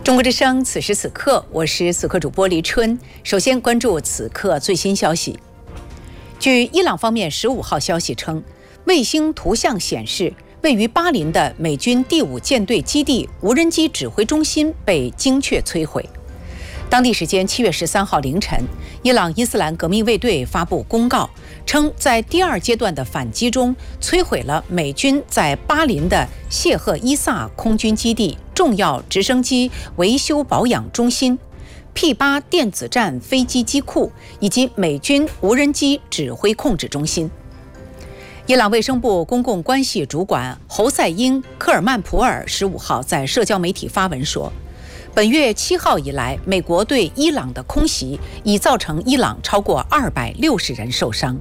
中国之声，此时此刻，我是此刻主播黎春。首先关注此刻最新消息。据伊朗方面15号消息称，卫星图像显示，位于巴林的美军第5舰队基地无人机指挥中心被精确摧毁。当地时间7月13号凌晨，伊朗伊斯兰革命卫队发布公告，称在第2阶段的反击中摧毁了美军在巴林的谢赫伊萨空军基地重要直升机维修保养中心、P8电子战飞机机库以及美军无人机指挥控制中心。伊朗卫生部公共关系主管侯赛因·科尔曼普尔15号在社交媒体发文说，本月7号以来，美国对伊朗的空袭已造成伊朗超过260人受伤。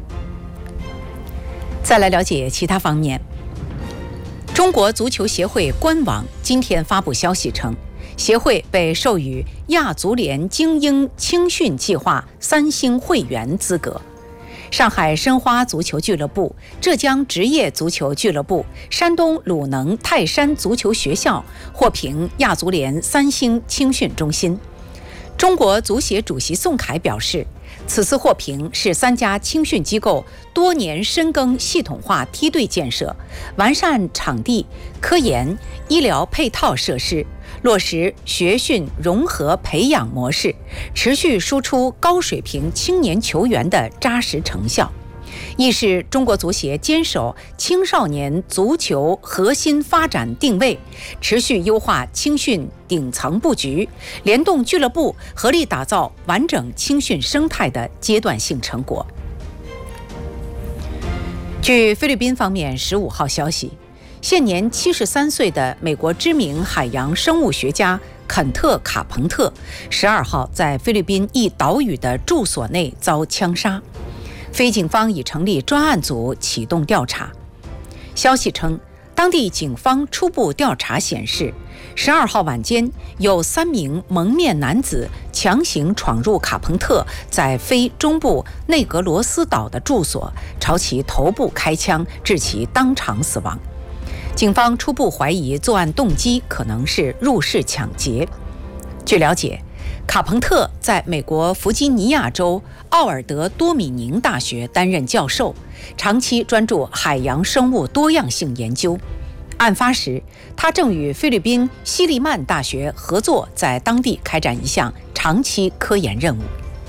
再来了解其他方面。中国足球协会官网今天发布消息称，协会被授予亚足联精英青训计划3星会员资格。上海申花足球俱乐部、浙江职业足球俱乐部、山东鲁能泰山足球学校获评亚足联3星青训中心。中国足协主席宋凯表示，此次获评是3家青训机构多年深耕系统化梯队建设，完善场地、科研、医疗配套设施，落实学训融合培养模式，持续输出高水平青年球员的扎实成效，亦是中国足协坚守青少年足球核心发展定位，持续优化青训顶层布局，联动俱乐部合力打造完整青训生态的阶段性成果。据菲律宾方面15号消息，现年73岁的美国知名海洋生物学家肯特·卡彭特12号在菲律宾一岛屿的住所内遭枪杀，菲警方已成立专案组启动调查。消息称，当地警方初步调查显示，12号晚间有3名蒙面男子强行闯入卡彭特在非中部内格罗斯岛的住所，朝其头部开枪，致其当场死亡。警方初步怀疑作案动机可能是入室抢劫。据了解，卡彭特在美国弗吉尼亚州奥尔德多米宁大学担任教授，长期专注海洋生物多样性研究。案发时，他正与菲律宾西利曼大学合作，在当地开展一项长期科研任务。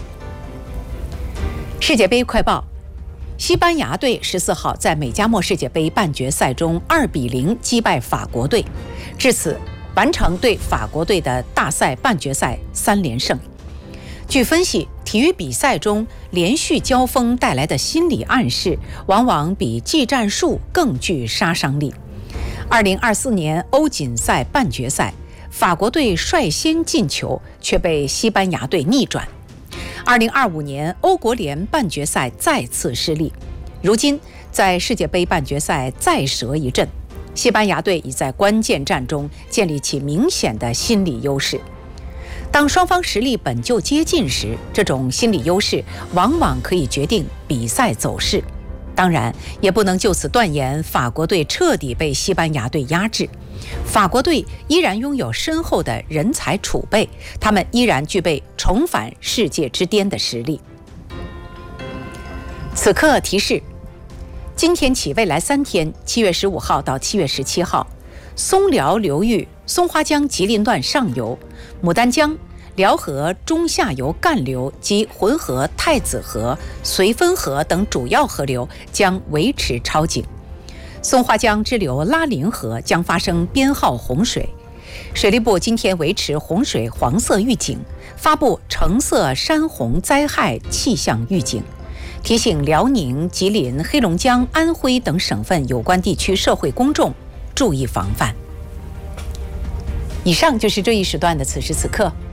世界杯快报：西班牙队14号在美加墨世界杯半决赛中2-0击败法国队，至此完成对法国队的大赛半决赛3连胜。据分析，体育比赛中连续交锋带来的心理暗示，往往比技战术更具杀伤力。2024年欧锦赛半决赛，法国队率先进球，却被西班牙队逆转。2025年欧国联半决赛再次失利，如今在世界杯半决赛再折一阵，西班牙队已在关键战中建立起明显的心理优势。当双方实力本就接近时，这种心理优势往往可以决定比赛走势。当然，也不能就此断言法国队彻底被西班牙队压制。法国队依然拥有深厚的人才储备，他们依然具备重返世界之巅的实力。此刻提示：今天起未来3天，7月15号到7月17号，松辽流域松花江吉林段上游、牡丹江、辽河中下游干流及浑河、太子河、绥芬河等主要河流将维持超警。松花江支流拉林河将发生编号洪水。水利部今天维持洪水黄色预警，发布橙色山洪灾害气象预警，提醒辽宁、吉林、黑龙江、安徽等省份有关地区社会公众注意防范。以上就是这一时段的此时此刻。